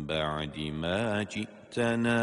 بَعْدِ مَا جِئْتَنَا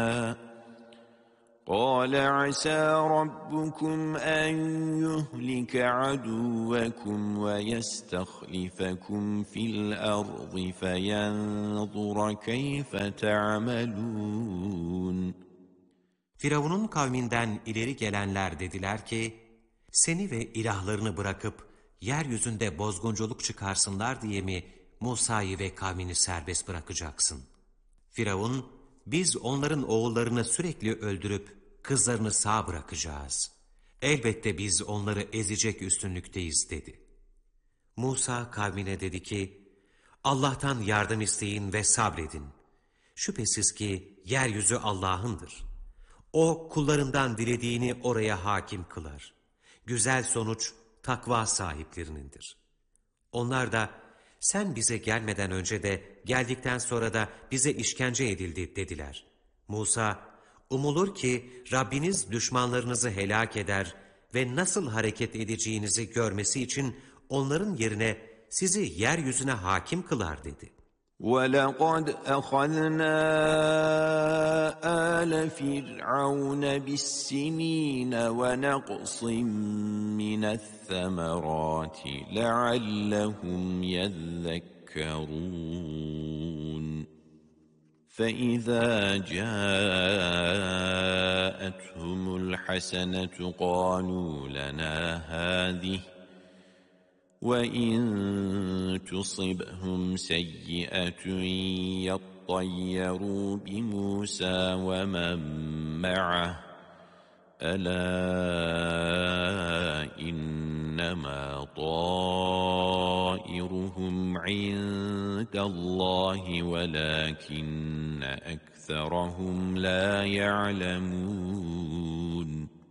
قَالَ عَسَى رَبُّكُمْ أَنْ يُهْلِكَ عَدُوَّكُمْ وَيَسْتَخْلِفَكُمْ فِي الْأَرْضِ فَيَنْظُرَ كَيْفَ تَعْمَلُونَ. Firavun'un kavminden ileri gelenler dediler ki, seni ve ilahlarını bırakıp yeryüzünde bozgunculuk çıkarsınlar diye mi Musa'yı ve kavmini serbest bırakacaksın? Firavun, biz onların oğullarını sürekli öldürüp kızlarını sağ bırakacağız. Elbette biz onları ezecek üstünlükteyiz dedi. Musa kavmine dedi ki, Allah'tan yardım isteyin ve sabredin. Şüphesiz ki yeryüzü Allah'ındır. O kullarından dilediğini oraya hakim kılar. Güzel sonuç takva sahiplerinindir. Onlar da sen bize gelmeden önce de geldikten sonra da bize işkence edildi dediler. Musa, umulur ki Rabbiniz düşmanlarınızı helak eder ve nasıl hareket edeceğinizi görmesi için onların yerine sizi yeryüzüne hakim kılar dedi. وَلَقَدْ أَخَذْنَا آلَ فِرْعَوْنَ بِالسِّنِينَ وَنَقْصٍ مِّنَ الثَّمَرَاتِ لَعَلَّهُمْ يَذَّكَّرُونَ فَإِذَا جَاءَتْهُمُ الْحَسَنَةُ قَالُوا لَنَا هَٰذِهِ وَإِن تُصِبْهُمْ سَيِّئَةٌ يَطَّيَّرُوا بِمُوسَى وَمَن مَّعَهُ أَلَا إِنَّمَا طَائِرُهُمْ عِندَ اللَّهِ وَلَكِنَّ أَكْثَرَهُمْ لَا يَعْلَمُونَ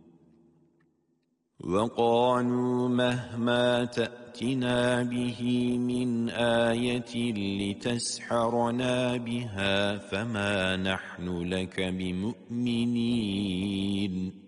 وَقَالُوا مَهْمَا تَأْتِنَا بِهِ مِنْ آيَةٍ لِتَسْحَرَنَا بِهَا فَمَا نَحْنُ لَكَ بِمُؤْمِنِينَ